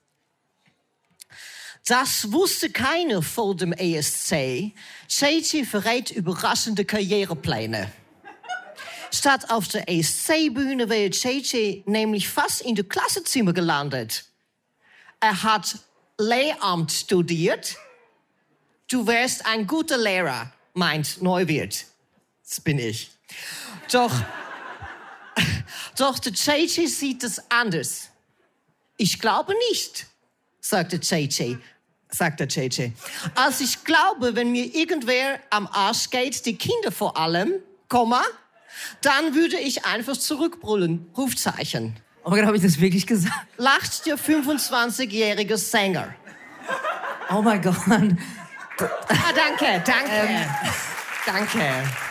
Das wusste keiner vor dem E S C. J J verrät überraschende Karrierepläne. Statt auf der E S C-Bühne wäre J J nämlich fast in der Klassenzimmer gelandet. Er hat Lehramt studiert. Du wärst ein guter Lehrer, meint Neuwirth. das bin ich. Doch, doch der J J sieht es anders. Ich glaube nicht, sagte J J. Sagt der J J. Also ich glaube, wenn mir irgendwer am Arsch geht, die Kinder vor allem, Komma, dann würde ich einfach zurückbrüllen. Rufzeichen. Oh mein Gott, habe ich das wirklich gesagt? Lacht der fünfundzwanzigjährige Sänger. Oh mein Gott. Ah, danke, danke. Ähm. Danke.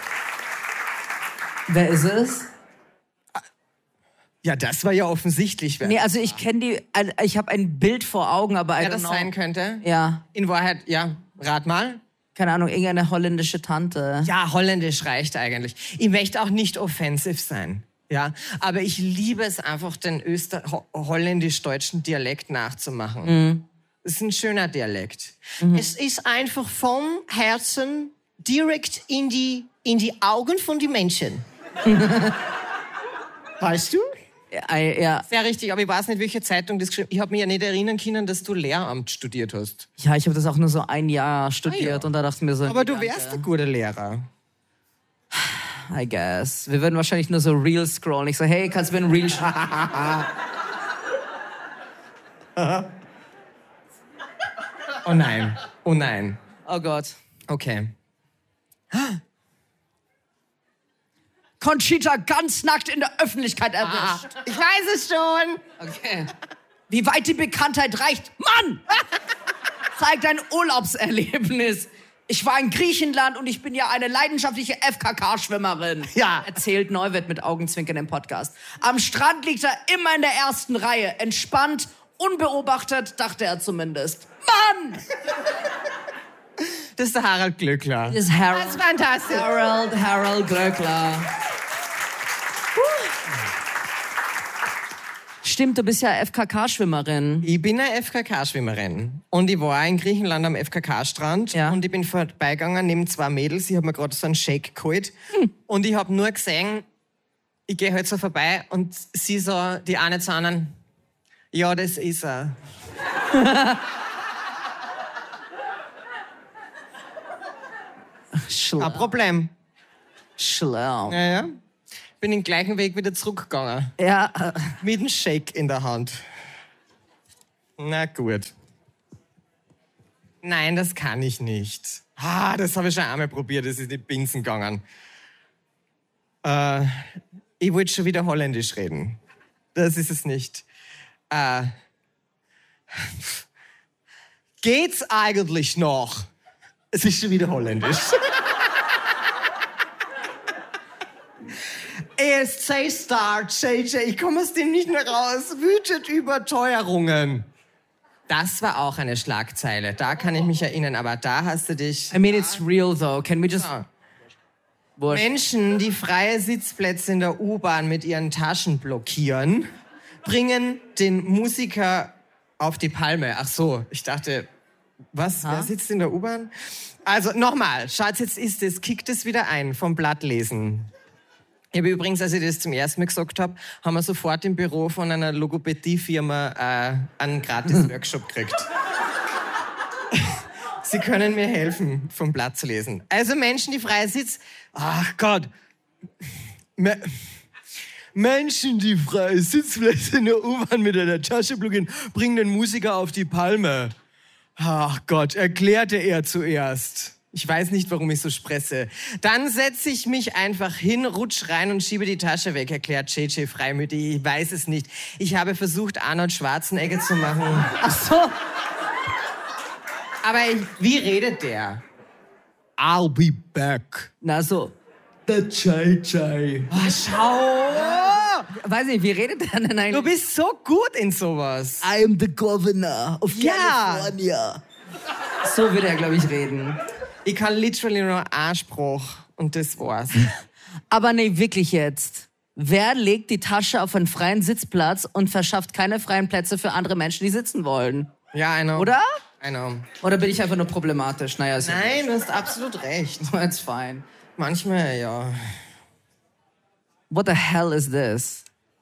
Wer ist es? Ja, das war ja offensichtlich. Wer Nee, also ich kenne die, ich habe ein Bild vor Augen, aber I wer don't das know. sein könnte? Ja, In Wahrheit, ja, rat mal. keine Ahnung, irgendeine holländische Tante. Ja, holländisch reicht eigentlich. Ich möchte auch nicht offensiv sein. Ja, aber ich liebe es einfach, den Öster ho holländisch-deutschen Dialekt nachzumachen. Mhm. Das ist ein schöner Dialekt. Es ist einfach vom Herzen direkt in die, in die Augen von den Menschen. Weißt du? Ja, ja. Sehr richtig, aber ich weiß nicht, welche Zeitung das geschrieben hat. Ich habe mich ja nicht erinnern können, dass du Lehramt studiert hast. Ja, ich habe das auch nur so ein Jahr studiert Ah, ja. und da dachte ich mir so, Aber du danke. wärst ein guter Lehrer. I guess. Wir würden wahrscheinlich nur so Reels scrollen. Ich so, hey, kannst du mir ein Reel schicken? Oh nein, oh nein. Oh Gott. Okay. Conchita ganz nackt in der Öffentlichkeit erwischt. Ich weiß es schon. Okay. wie weit die Bekanntheit reicht. Mann! Zeig dein Urlaubserlebnis. Ich war in Griechenland und ich bin ja eine leidenschaftliche F K K-Schwimmerin. Ja. Erzählt Neuwirth mit Augenzwinkern im Podcast. Am Strand liegt er immer in der ersten Reihe. Entspannt, unbeobachtet, dachte er zumindest. Mann! Das ist der Harald Glöckler. Das ist Harold. Das ist fantastisch. Harold, Harold Glöckler. Stimmt, du bist ja F K K-Schwimmerin. Ich bin eine F K K-Schwimmerin. Und ich war in Griechenland am F K K-Strand. Ja. Und ich bin vorbeigegangen neben zwei Mädels. Ich habe mir gerade so einen Shake geholt. Hm. Und ich habe nur gesehen, ich gehe halt so vorbei und sie so, die eine zu anderen, ja, das ist er. Schlau. Kein Problem. Schlau. Ja, ja. Bin den gleichen Weg wieder zurückgegangen. Ja, äh, Mit einem Shake in der Hand. Na gut. Nein, das kann ich nicht. Ah, das habe ich schon einmal probiert, das ist die Binsen gegangen. Äh, ich wollte schon wieder Holländisch reden. Das ist es nicht. Äh, geht's eigentlich noch? Es ist schon wieder Holländisch. E S C-Star J J, ich komme aus dem nicht mehr raus, wütet über Teuerungen. Das war auch eine Schlagzeile, da kann ich mich erinnern, aber da hast du dich... I mean, it's real though. Can we just... Ja. Wurscht. Menschen, die freie Sitzplätze in der U-Bahn mit ihren Taschen blockieren, bringen den Musiker auf die Palme. Ach so, ich dachte, was, Ha? wer sitzt in der U-Bahn? Also nochmal, schaut, jetzt ist es, kickt es wieder ein vom Blattlesen. Ich habe übrigens, als ich das zum ersten Mal gesagt habe, haben wir sofort im Büro von einer Logopädiefirma äh, einen Gratis-Workshop gekriegt. Sie können mir helfen, vom Blatt zu lesen. Also Menschen, die frei sitzen... Ach Gott. Me Menschen, die frei Sitzplätze in der U-Bahn mit einer Tasche blockieren, bringen den Musiker auf die Palme. Ach Gott, erklärte er zuerst. Ich weiß nicht, warum ich so spresse. Dann setze ich mich einfach hin, rutsch rein und schiebe die Tasche weg, erklärt J J freimütig. Ich weiß es nicht. Ich habe versucht, Arnold Schwarzenegger zu machen. Ach so. Aber ich, wie redet der? I'll be back. Na so. The J J. Oh, schau. Weiß nicht, wie redet der denn eigentlich? Du bist so gut in sowas. I am the governor of Ja. California. So wird er, glaube ich, reden. Ich kann literally nur Anspruch und das war's. Aber nee, wirklich jetzt. Wer legt die Tasche auf einen freien Sitzplatz und verschafft keine freien Plätze für andere Menschen, die sitzen wollen? Ja, I know. Oder? I know. Oder bin ich einfach nur problematisch? Naja, ist Nein, du hast absolut recht. ja it's fine. Manchmal, ja. What the hell is this?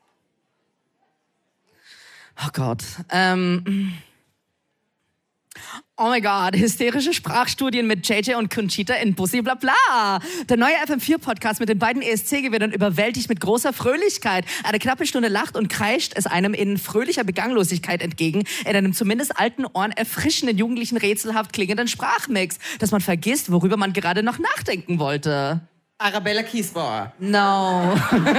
Oh Gott. Ähm... Oh mein Gott, hysterische Sprachstudien mit J J und Conchita in Bussi bla bla. Der neue F M vier Podcast mit den beiden E S C-Gewinnern überwältigt mit großer Fröhlichkeit. Eine knappe Stunde lacht und kreischt es einem in fröhlicher Beganglosigkeit entgegen, in einem zumindest alten Ohren erfrischenden, jugendlichen, rätselhaft klingenden Sprachmix, dass man vergisst, worüber man gerade noch nachdenken wollte. Arabella Kiesbauer. No.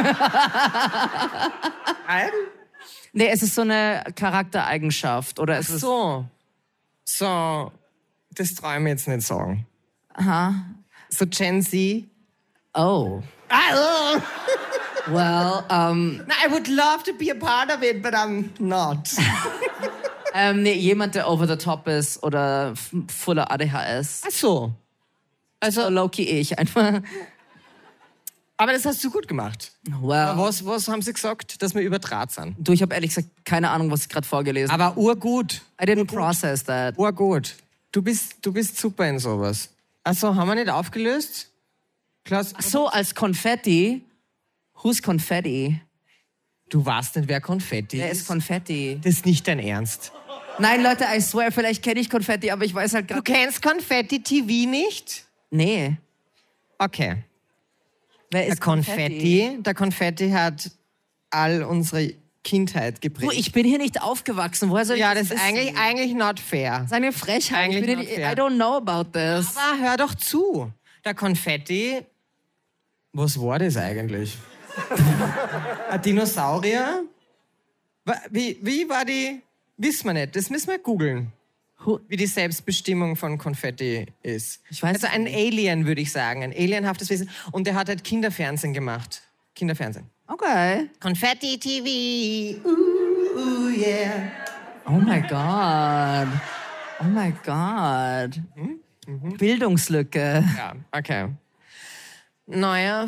Nein? Nee, es ist so eine Charaktereigenschaft. Oder es ist So. So. Das traue ich mir jetzt nicht sagen. Aha. So Gen Z. Oh. Ah, Well, um, no, I would love to be a part of it, but I'm not. ähm, nee, jemand, der over the top ist oder f- voller A D H S. Ach so. Also low-key ich einfach. Aber das hast du gut gemacht. Well. Was, was haben sie gesagt? Dass wir überdraht sind. Du, ich habe ehrlich gesagt keine Ahnung, was ich gerade vorgelesen habe. Aber urgut. I didn't process that. Urgut. Du bist, du bist super in sowas. Achso, haben wir nicht aufgelöst? Klaus, Ach so, als Konfetti. Who's Konfetti? du weißt nicht, wer Konfetti Wer ist? ist Konfetti? Das ist nicht dein Ernst. Nein, Leute, I swear, vielleicht kenne ich Konfetti, aber ich weiß halt Du gerade... kennst Konfetti-T V nicht? Nee. Okay. Wer Der ist Konfetti, der Konfetti hat all unsere Kindheit Du, geprägt. ich bin hier nicht aufgewachsen. Woher soll ich ja, das das ist wissen? eigentlich, eigentlich not fair. Seine Frechheit. Eigentlich Ich bin not hier, fair. I don't know about this. Aber hör doch zu. Der Konfetti, was war das eigentlich? Ein Dinosaurier? Wa- Wie, wie war die... Wissen wir nicht, das müssen wir googeln. Wie die Selbstbestimmung von Konfetti ist. Ich weiß also ein nicht. Alien, würde ich sagen. Ein alienhaftes Wesen. Und der hat halt Kinderfernsehen gemacht. Kinderfernsehen. Okay. Konfetti-T V. Ooh, ooh, yeah. Oh mein Gott. Oh mein Gott. Mhm. Bildungslücke. Ja, okay. Neuer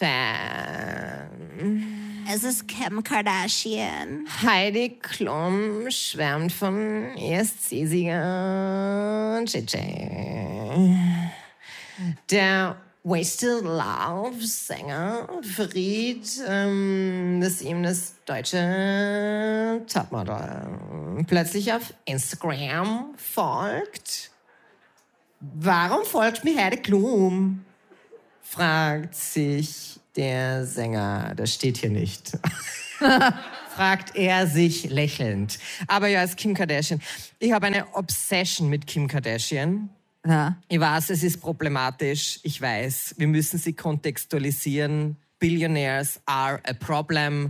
Fan. Es ist Kim Kardashian. Heidi Klum schwärmt von E S C-Sieger J J. Der Wasted Love-Sänger verriet, ähm, dass ihm das deutsche Topmodel plötzlich auf Instagram folgt. Warum folgt mir Heidi Klum? Fragt sich der Sänger. Das steht hier nicht. Fragt er sich lächelnd. Aber ja, als Kim Kardashian. Ich habe eine Obsession mit Kim Kardashian. Ja. Ich weiß, es ist problematisch. Ich weiß, wir müssen sie kontextualisieren. Billionaires are a problem.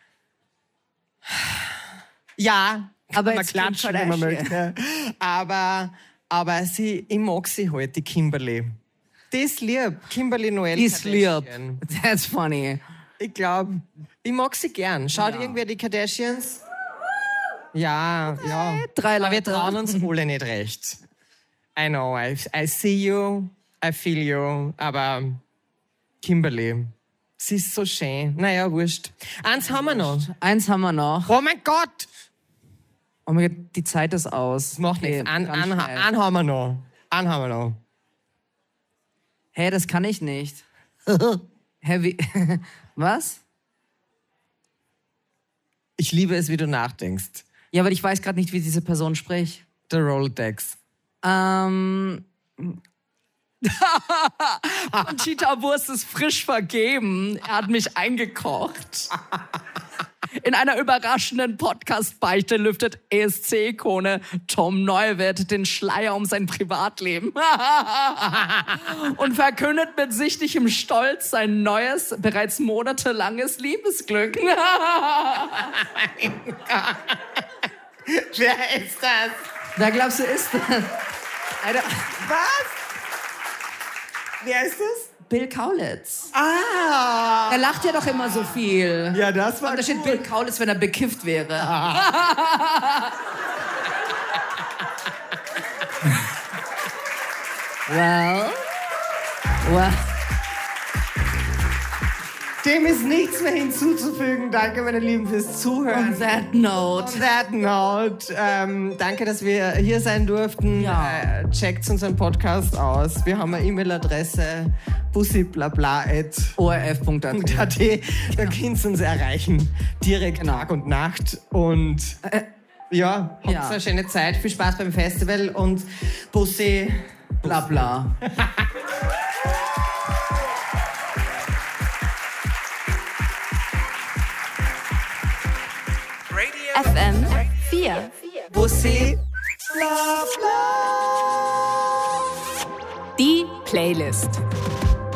Ja, Aber kann man jetzt Kim klatschen, wenn man Kardashian. möchte. Aber, aber sie, ich mag sie halt, die Kimberly. Die ist lieb. Kimberly Noel Die ist lieb. Kardashian. That's funny. Ich glaube, ich mag sie gern. Schaut Ja. irgendwer die Kardashians? Ja, ja. drei Aber wir Leute. trauen uns alle nicht recht. I know, I, I see you, I feel you, aber Kimberly, sie ist so schön. Naja, wurscht. Eins haben wir noch. Eins haben wir noch. Oh mein Gott! Oh mein Gott, die Zeit ist aus. Das macht Okay, nichts. Einen ganz ein, schnell. ein haben wir noch. Einen haben wir noch. Hä, das kann ich nicht. Hä, wie? Was? Ich liebe es, wie du nachdenkst. Ja, aber ich weiß gerade nicht, wie diese Person spricht. Der Rolodex. Ähm. Cheetah Wurst ist frisch vergeben. Er hat mich eingekocht. In einer überraschenden Podcast-Beichte lüftet E S C-Ikone Tom Neuwirth den Schleier um sein Privatleben und verkündet mit sichtlichem Stolz sein neues, bereits monatelanges Liebesglück. Wer ist das? Wer glaubst du ist das? Alter, Was? Wer ist das? Bill Kaulitz. Ah! Er lacht ja doch immer so viel. Ja, das war Und da steht cool. Bill Kaulitz, wenn er bekifft wäre. well, well. Dem ist nichts mehr hinzuzufügen. Danke, meine Lieben, fürs Zuhören. On that note. On that note, ähm, danke, dass wir hier sein durften. Ja. Äh, checkt unseren Podcast aus. Wir haben eine E-Mail-Adresse bussi-blabla at O R F Punkt A T. .at. Da könnt ihr uns erreichen. Direkt Tag und Nacht. Und ja, habt Ja. eine schöne Zeit. Viel Spaß beim Festival und Bussi. Bla bla. F M vier. Bussi. Die Playlist.